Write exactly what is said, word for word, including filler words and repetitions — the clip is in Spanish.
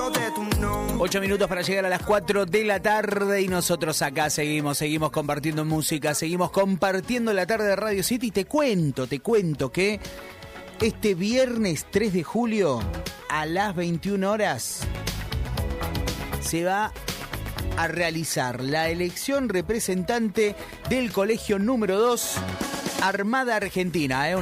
de tu nombre. Ocho minutos para llegar a las cuatro de la tarde y nosotros acá seguimos, seguimos compartiendo música, seguimos compartiendo la tarde de Radio City. Te cuento, te cuento que este viernes tres de julio a las veintiuna horas se va a realizar la elección representante del colegio número dos Armada Argentina, ¿eh?